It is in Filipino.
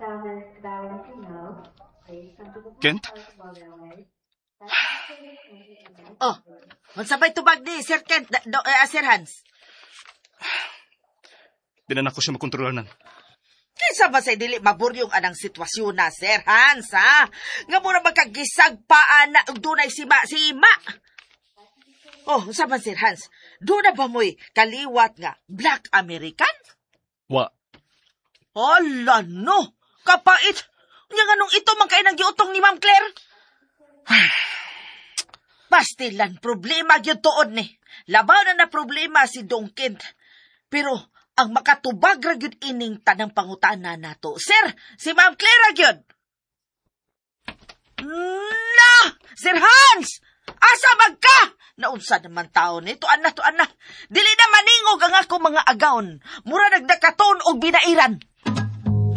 Kent? Oh, magsabay tubag ni Sir Kent, Sir Hans. Pinanak ko siya makontrolanan. Kaysa ba sa'y dili maburyong anang sitwasyon na, Sir Hans, ha? Nga muna magkagisagpaan na dunay sima-sima. Oh, saman, Sir Hans, doon na ba mo'y kaliwat nga Black American? Wa. Hala, no! Kapait! Nga nganong ito man kayo nang giutong ni Ma'am Claire? Pastilan, problema yun tuod ni. Labaw na problema si Dong Kent. Pero, ang makatubag ra gyud ining tanang pangutana nato. Sir, si Ma'am Claire ra gyud. Na! Sir Hans! Asa magka? Naunsa naman taon ni? Tuan na. Dili na maningog ang ako mga agawon. Mura nagdakaton og binairan.